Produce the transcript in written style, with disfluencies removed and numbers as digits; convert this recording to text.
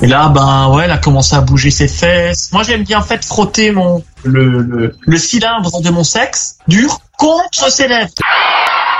Et là, elle a commencé à bouger ses fesses. Moi, j'aime bien, en fait, frotter le cylindre de mon sexe dur contre ses lèvres.